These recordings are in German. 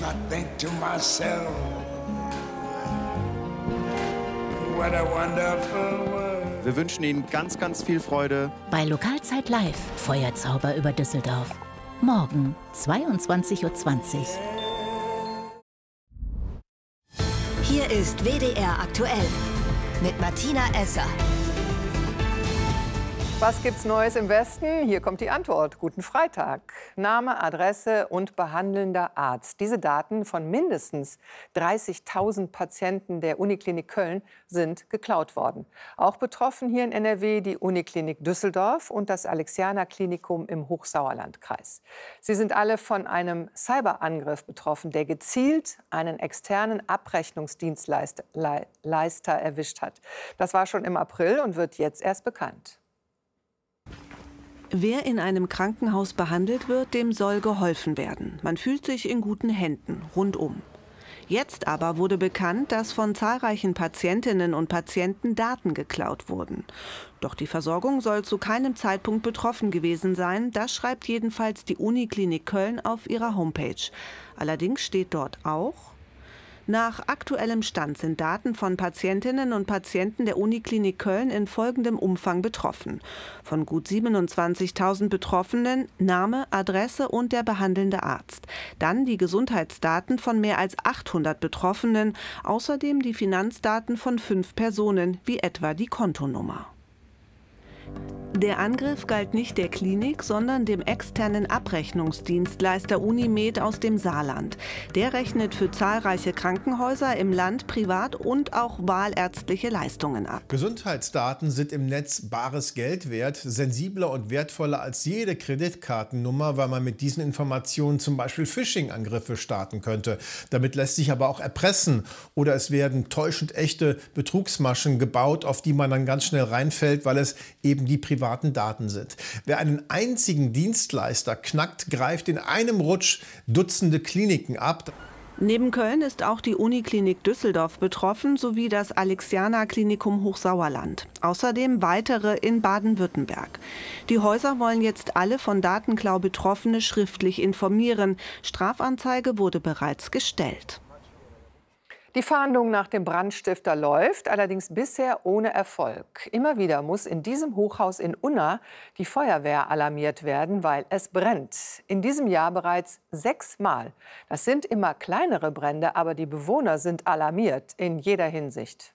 I think to myself, what a wonderful world. Wir wünschen Ihnen ganz, ganz viel Freude bei Lokalzeit Live, Feuerzauber über Düsseldorf. Morgen 22:20 Uhr. Hier ist WDR aktuell mit Martina Esser. Was gibt's Neues im Westen? Hier kommt die Antwort. Guten Freitag. Name, Adresse und behandelnder Arzt. Diese Daten von mindestens 30.000 Patienten der Uniklinik Köln sind geklaut worden. Auch betroffen hier in NRW die Uniklinik Düsseldorf und das Alexianer-Klinikum im Hochsauerlandkreis. Sie sind alle von einem Cyberangriff betroffen, der gezielt einen externen Abrechnungsdienstleister erwischt hat. Das war schon im April und wird jetzt erst bekannt. Wer in einem Krankenhaus behandelt wird, dem soll geholfen werden. Man fühlt sich in guten Händen, rundum. Jetzt aber wurde bekannt, dass von zahlreichen Patientinnen und Patienten Daten geklaut wurden. Doch die Versorgung soll zu keinem Zeitpunkt betroffen gewesen sein. Das schreibt jedenfalls die Uniklinik Köln auf ihrer Homepage. Allerdings steht dort auch: Nach aktuellem Stand sind Daten von Patientinnen und Patienten der Uniklinik Köln in folgendem Umfang betroffen. Von gut 27.000 Betroffenen Name, Adresse und der behandelnde Arzt. Dann die Gesundheitsdaten von mehr als 800 Betroffenen, außerdem die Finanzdaten von 5 Personen, wie etwa die Kontonummer. Der Angriff galt nicht der Klinik, sondern dem externen Abrechnungsdienstleister Unimed aus dem Saarland. Der rechnet für zahlreiche Krankenhäuser im Land privat und auch wahlärztliche Leistungen ab. Gesundheitsdaten sind im Netz bares Geld wert, sensibler und wertvoller als jede Kreditkartennummer, weil man mit diesen Informationen zum Beispiel Phishing-Angriffe starten könnte. Damit lässt sich aber auch erpressen oder es werden täuschend echte Betrugsmaschen gebaut, auf die man dann ganz schnell reinfällt, weil es eben die privaten Daten sind. Wer einen einzigen Dienstleister knackt, greift in einem Rutsch Dutzende Kliniken ab. Neben Köln ist auch die Uniklinik Düsseldorf betroffen, sowie das Alexianer-Klinikum Hochsauerland. Außerdem weitere in Baden-Württemberg. Die Häuser wollen jetzt alle von Datenklau Betroffene schriftlich informieren. Strafanzeige wurde bereits gestellt. Die Fahndung nach dem Brandstifter läuft, allerdings bisher ohne Erfolg. Immer wieder muss in diesem Hochhaus in Unna die Feuerwehr alarmiert werden, weil es brennt. In diesem Jahr bereits 6 Mal. Das sind immer kleinere Brände, aber die Bewohner sind alarmiert in jeder Hinsicht.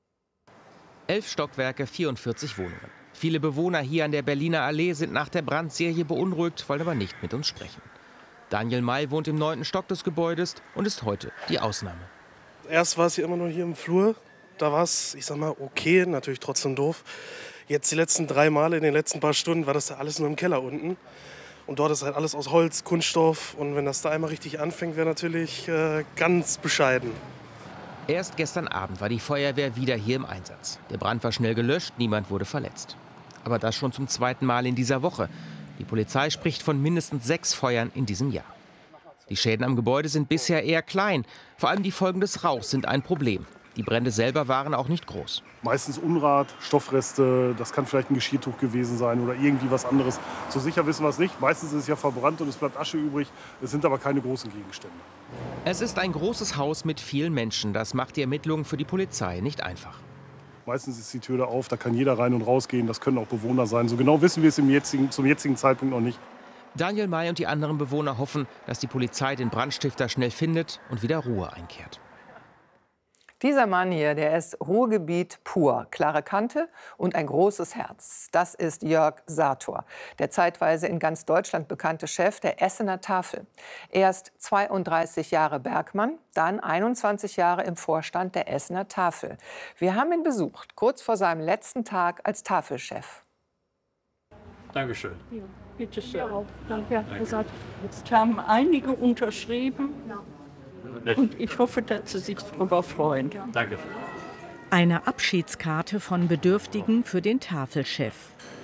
11 Stockwerke, 44 Wohnungen. Viele Bewohner hier an der Berliner Allee sind nach der Brandserie beunruhigt, wollen aber nicht mit uns sprechen. Daniel May wohnt im 9. Stock des Gebäudes und ist heute die Ausnahme. Erst war es hier immer nur hier im Flur, da war es, ich sag mal, okay, natürlich trotzdem doof. Jetzt die letzten 3 Male in den letzten paar Stunden war das da alles nur im Keller unten. Und dort ist halt alles aus Holz, Kunststoff und wenn das da einmal richtig anfängt, wäre natürlich ganz bescheiden. Erst gestern Abend war die Feuerwehr wieder hier im Einsatz. Der Brand war schnell gelöscht, niemand wurde verletzt. Aber das schon zum 2. Mal in dieser Woche. Die Polizei spricht von mindestens 6 Feuern in diesem Jahr. Die Schäden am Gebäude sind bisher eher klein. Vor allem die Folgen des Rauchs sind ein Problem. Die Brände selber waren auch nicht groß. Meistens Unrat, Stoffreste, das kann vielleicht ein Geschirrtuch gewesen sein oder irgendwie was anderes. So sicher wissen wir es nicht. Meistens ist es ja verbrannt und es bleibt Asche übrig. Es sind aber keine großen Gegenstände. Es ist ein großes Haus mit vielen Menschen. Das macht die Ermittlungen für die Polizei nicht einfach. Meistens ist die Tür da auf, da kann jeder rein und rausgehen. Das können auch Bewohner sein. So genau wissen wir es zum jetzigen Zeitpunkt noch nicht. Daniel May und die anderen Bewohner hoffen, dass die Polizei den Brandstifter schnell findet und wieder Ruhe einkehrt. Dieser Mann hier, der ist Ruhrgebiet pur. Klare Kante und ein großes Herz. Das ist Jörg Sator, der zeitweise in ganz Deutschland bekannte Chef der Essener Tafel. Erst 32 Jahre Bergmann, dann 21 Jahre im Vorstand der Essener Tafel. Wir haben ihn besucht, kurz vor seinem letzten Tag als Tafelchef. Dankeschön. Ja, bitte schön. Ja, danke, Herr Gesagt. Jetzt haben einige unterschrieben. Und ich hoffe, dass Sie sich darüber freuen. Danke. Eine Abschiedskarte von Bedürftigen für den Tafelchef.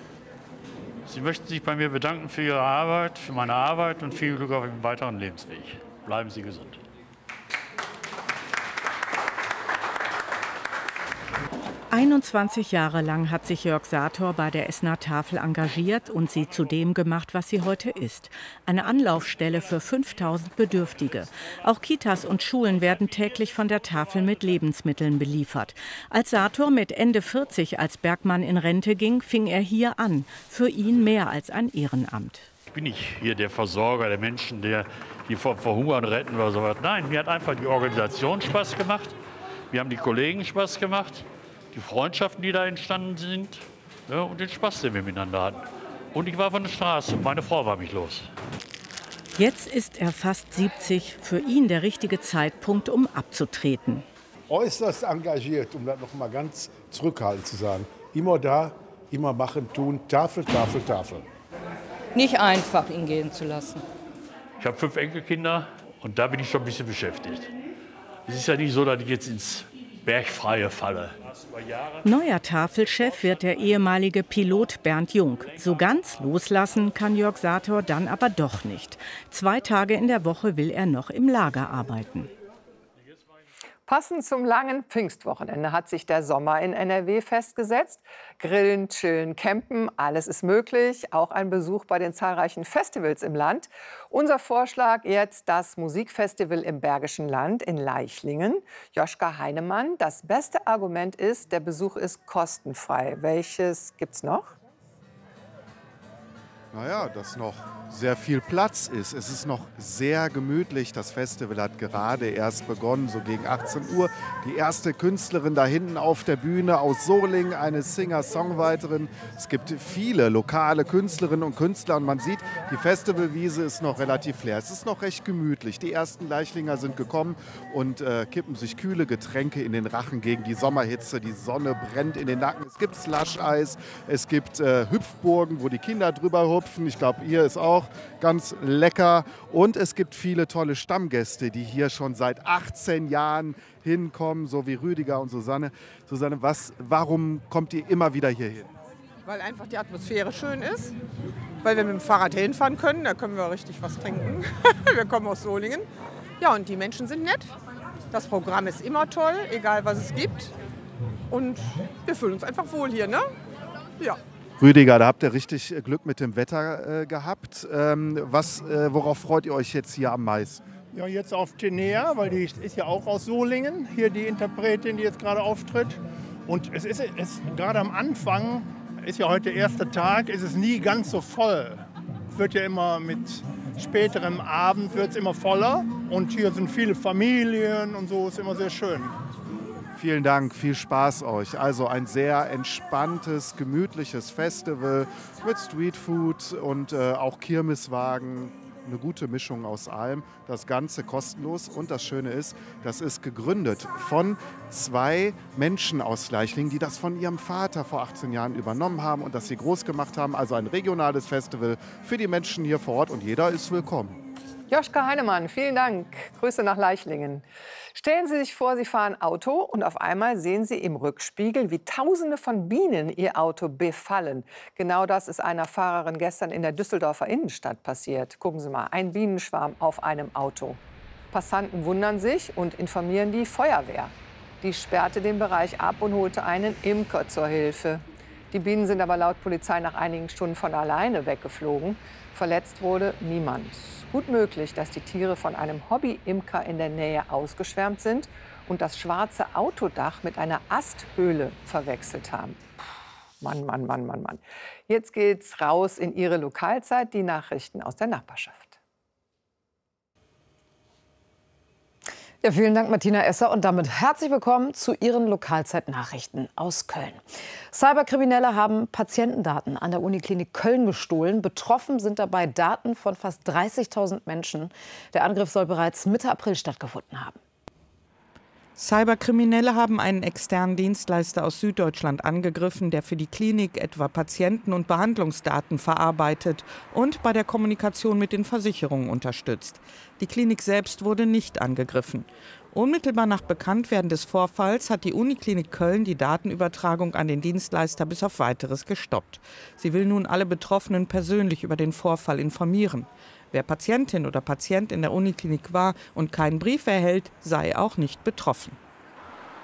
Sie möchten sich bei mir bedanken für Ihre Arbeit, für meine Arbeit und viel Glück auf Ihrem weiteren Lebensweg. Bleiben Sie gesund. 21 Jahre lang hat sich Jörg Sator bei der Essener Tafel engagiert und sie zu dem gemacht, was sie heute ist. Eine Anlaufstelle für 5000 Bedürftige. Auch Kitas und Schulen werden täglich von der Tafel mit Lebensmitteln beliefert. Als Sator mit Ende 40 als Bergmann in Rente ging, fing er hier an. Für ihn mehr als ein Ehrenamt. Ich bin nicht hier der Versorger der Menschen, der die vor Hungern retten oder so was. Nein, mir hat einfach die Organisation Spaß gemacht. Mir haben die Kollegen Spaß gemacht. Die Freundschaften, die da entstanden sind, ja, und den Spaß, den wir miteinander hatten. Und ich war von der Straße und meine Frau war mich los. Jetzt ist er fast 70, für ihn der richtige Zeitpunkt, um abzutreten. Äußerst engagiert, um das noch mal ganz zurückhaltend zu sagen. Immer da, immer machen, tun, Tafel, Tafel, Tafel. Nicht einfach, ihn gehen zu lassen. Ich habe 5 Enkelkinder und da bin ich schon ein bisschen beschäftigt. Es ist ja nicht so, dass ich jetzt ins Bergfreie falle. Neuer Tafelchef wird der ehemalige Pilot Bernd Jung. So ganz loslassen kann Jörg Sator dann aber doch nicht. 2 Tage in der Woche will er noch im Lager arbeiten. Passend zum langen Pfingstwochenende hat sich der Sommer in NRW festgesetzt. Grillen, chillen, campen, alles ist möglich. Auch ein Besuch bei den zahlreichen Festivals im Land. Unser Vorschlag jetzt das Musikfestival im Bergischen Land in Leichlingen. Joschka Heinemann, das beste Argument ist, der Besuch ist kostenfrei. Welches gibt's noch? Naja, dass noch sehr viel Platz ist. Es ist noch sehr gemütlich. Das Festival hat gerade erst begonnen, so gegen 18 Uhr. Die erste Künstlerin da hinten auf der Bühne aus Solingen, eine Singer-Songwriterin. Es gibt viele lokale Künstlerinnen und Künstler und man sieht, die Festivalwiese ist noch relativ leer. Es ist noch recht gemütlich. Die ersten Leichlinger sind gekommen und kippen sich kühle Getränke in den Rachen gegen die Sommerhitze. Die Sonne brennt in den Nacken. Es gibt Slush-Eis, es gibt Hüpfburgen, wo die Kinder drüber hüpfen. Ich glaube, hier ist auch ganz lecker. Und es gibt viele tolle Stammgäste, die hier schon seit 18 Jahren hinkommen, so wie Rüdiger und Susanne. Susanne, warum kommt ihr immer wieder hier hin? Weil einfach die Atmosphäre schön ist. Weil wir mit dem Fahrrad hinfahren können, da können wir richtig was trinken. Wir kommen aus Solingen. Ja, und die Menschen sind nett. Das Programm ist immer toll, egal was es gibt. Und wir fühlen uns einfach wohl hier, ne? Ja. Rüdiger, da habt ihr richtig Glück mit dem Wetter gehabt. Worauf freut ihr euch jetzt hier am meisten? Ja, jetzt auf Tenea, weil die ist ja auch aus Solingen, hier die Interpretin, die jetzt gerade auftritt. Und es ist gerade am Anfang, ist ja heute der erste Tag, ist es nie ganz so voll. Es wird ja immer mit späterem Abend wird es immer voller. Und hier sind viele Familien und so, ist immer sehr schön. Vielen Dank, viel Spaß euch. Also ein sehr entspanntes, gemütliches Festival mit Streetfood und auch Kirmeswagen. Eine gute Mischung aus allem. Das Ganze kostenlos. Und das Schöne ist, das ist gegründet von 2 Menschen aus Leichlingen, die das von ihrem Vater vor 18 Jahren übernommen haben und das sie groß gemacht haben. Also ein regionales Festival für die Menschen hier vor Ort und jeder ist willkommen. Joschka Heinemann, vielen Dank. Grüße nach Leichlingen. Stellen Sie sich vor, Sie fahren Auto und auf einmal sehen Sie im Rückspiegel, wie Tausende von Bienen Ihr Auto befallen. Genau das ist einer Fahrerin gestern in der Düsseldorfer Innenstadt passiert. Gucken Sie mal, ein Bienenschwarm auf einem Auto. Passanten wundern sich und informieren die Feuerwehr. Die sperrte den Bereich ab und holte einen Imker zur Hilfe. Die Bienen sind aber laut Polizei nach einigen Stunden von alleine weggeflogen. Verletzt wurde niemand. Gut möglich, dass die Tiere von einem Hobby-Imker in der Nähe ausgeschwärmt sind und das schwarze Autodach mit einer Asthöhle verwechselt haben. Mann, Mann, Mann, Mann, Mann. Jetzt geht's raus in Ihre Lokalzeit, die Nachrichten aus der Nachbarschaft. Ja, vielen Dank, Martina Esser. Und damit herzlich willkommen zu Ihren Lokalzeit-Nachrichten aus Köln. Cyberkriminelle haben Patientendaten an der Uniklinik Köln gestohlen. Betroffen sind dabei Daten von fast 30.000 Menschen. Der Angriff soll bereits Mitte April stattgefunden haben. Cyberkriminelle haben einen externen Dienstleister aus Süddeutschland angegriffen, der für die Klinik etwa Patienten- und Behandlungsdaten verarbeitet und bei der Kommunikation mit den Versicherungen unterstützt. Die Klinik selbst wurde nicht angegriffen. Unmittelbar nach Bekanntwerden des Vorfalls hat die Uniklinik Köln die Datenübertragung an den Dienstleister bis auf Weiteres gestoppt. Sie will nun alle Betroffenen persönlich über den Vorfall informieren. Wer Patientin oder Patient in der Uniklinik war und keinen Brief erhält, sei auch nicht betroffen.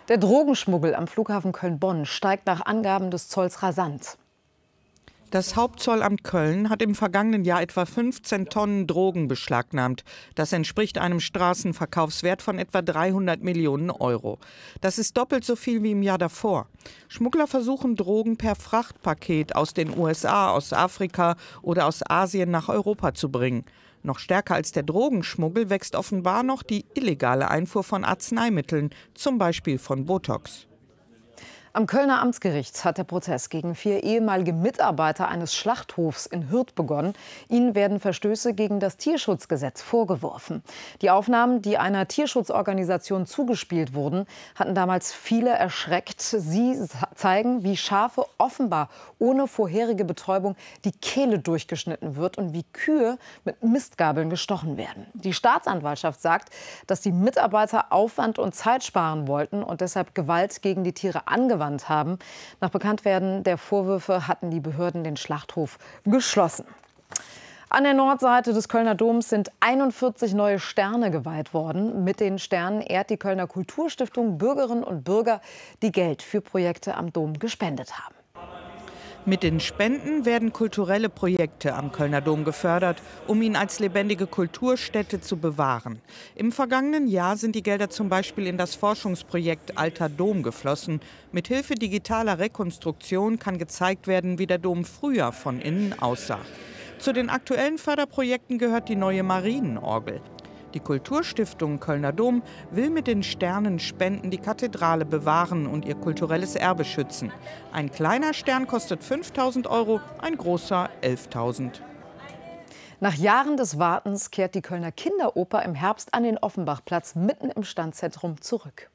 Der Drogenschmuggel am Flughafen Köln-Bonn steigt nach Angaben des Zolls rasant. Das Hauptzollamt Köln hat im vergangenen Jahr etwa 15 Tonnen Drogen beschlagnahmt. Das entspricht einem Straßenverkaufswert von etwa 300 Millionen Euro. Das ist doppelt so viel wie im Jahr davor. Schmuggler versuchen, Drogen per Frachtpaket aus den USA, aus Afrika oder aus Asien nach Europa zu bringen. Noch stärker als der Drogenschmuggel wächst offenbar noch die illegale Einfuhr von Arzneimitteln, zum Beispiel von Botox. Am Kölner Amtsgericht hat der Prozess gegen 4 ehemalige Mitarbeiter eines Schlachthofs in Hürth begonnen. Ihnen werden Verstöße gegen das Tierschutzgesetz vorgeworfen. Die Aufnahmen, die einer Tierschutzorganisation zugespielt wurden, hatten damals viele erschreckt. Sie zeigen, wie Schafe offenbar ohne vorherige Betäubung die Kehle durchgeschnitten wird und wie Kühe mit Mistgabeln gestochen werden. Die Staatsanwaltschaft sagt, dass die Mitarbeiter Aufwand und Zeit sparen wollten und deshalb Gewalt gegen die Tiere angewandt haben. Nach Bekanntwerden der Vorwürfe hatten die Behörden den Schlachthof geschlossen. An der Nordseite des Kölner Doms sind 41 neue Sterne geweiht worden. Mit den Sternen ehrt die Kölner Kulturstiftung Bürgerinnen und Bürger, die Geld für Projekte am Dom gespendet haben. Mit den Spenden werden kulturelle Projekte am Kölner Dom gefördert, um ihn als lebendige Kulturstätte zu bewahren. Im vergangenen Jahr sind die Gelder zum Beispiel in das Forschungsprojekt Alter Dom geflossen. Mithilfe digitaler Rekonstruktion kann gezeigt werden, wie der Dom früher von innen aussah. Zu den aktuellen Förderprojekten gehört die neue Marienorgel. Die Kulturstiftung Kölner Dom will mit den Sternenspenden die Kathedrale bewahren und ihr kulturelles Erbe schützen. Ein kleiner Stern kostet 5.000 €, ein großer 11.000. Nach Jahren des Wartens kehrt die Kölner Kinderoper im Herbst an den Offenbachplatz mitten im Stadtzentrum zurück.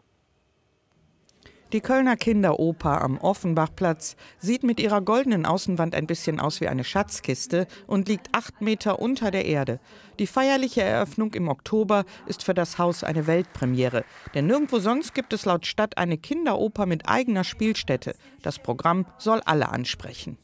Die Kölner Kinderoper am Offenbachplatz sieht mit ihrer goldenen Außenwand ein bisschen aus wie eine Schatzkiste und liegt 8 Meter unter der Erde. Die feierliche Eröffnung im Oktober ist für das Haus eine Weltpremiere. Denn nirgendwo sonst gibt es laut Stadt eine Kinderoper mit eigener Spielstätte. Das Programm soll alle ansprechen.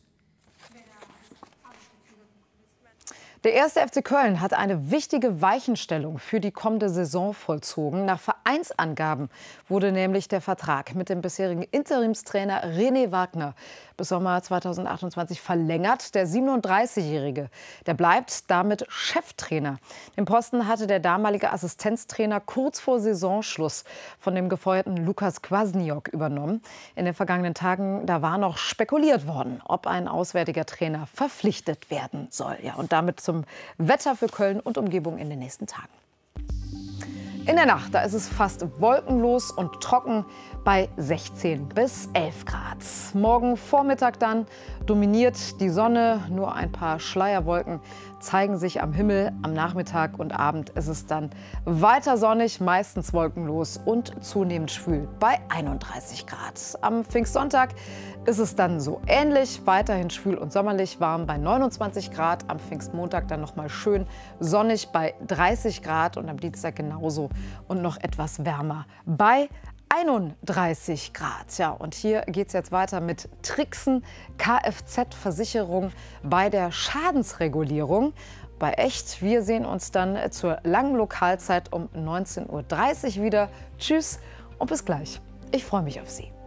Der 1. FC Köln hat eine wichtige Weichenstellung für die kommende Saison vollzogen. Nach Vereinsangaben wurde nämlich der Vertrag mit dem bisherigen Interimstrainer René Wagner bis Sommer 2028 verlängert. Der 37-Jährige, der bleibt damit Cheftrainer. Den Posten hatte der damalige Assistenztrainer kurz vor Saisonschluss von dem gefeuerten Lukas Kwasniok übernommen. In den vergangenen Tagen, da war noch spekuliert worden, ob ein auswärtiger Trainer verpflichtet werden soll. Ja, und damit zum Wetter für Köln und Umgebung in den nächsten Tagen. In der Nacht, da ist es fast wolkenlos und trocken bei 16 bis 11 Grad. Morgen Vormittag dann dominiert die Sonne, nur ein paar Schleierwolken zeigen sich am Himmel. Am Nachmittag und Abend ist es dann weiter sonnig, meistens wolkenlos und zunehmend schwül bei 31 Grad. Am Pfingstsonntag ist es dann so ähnlich, weiterhin schwül und sommerlich warm bei 29 Grad. Am Pfingstmontag dann noch mal schön sonnig bei 30 Grad und am Dienstag genauso und noch etwas wärmer bei 31 Grad. Ja, und hier geht es jetzt weiter mit Tricksen, Kfz-Versicherung bei der Schadensregulierung. Bei Echt, wir sehen uns dann zur langen Lokalzeit um 19:30 Uhr wieder. Tschüss und bis gleich. Ich freue mich auf Sie.